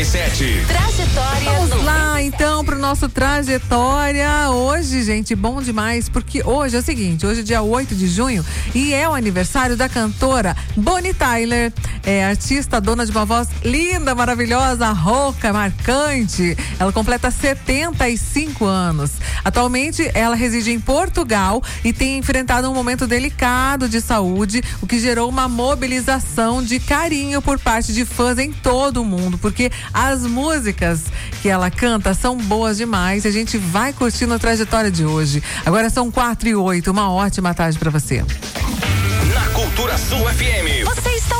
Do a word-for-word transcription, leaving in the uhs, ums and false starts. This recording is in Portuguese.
e sete. Trajetória. Vamos lá, então, pro nosso Trajetória. Hoje, gente, bom demais, porque hoje é o seguinte, hoje é dia oito de junho e é o aniversário da cantora Bonnie Tyler. É artista, dona de uma voz linda, maravilhosa, rouca, marcante. Ela completa setenta e cinco anos. Atualmente, ela reside em Portugal e tem enfrentado um momento delicado de saúde, o que gerou uma mobilização de carinho por parte de fãs em todo o mundo, porque as músicas que ela canta são boas demais e a gente vai curtindo a trajetória de hoje. Agora são quatro e oito, uma ótima tarde pra você. Na Cultura Sul F M. Você está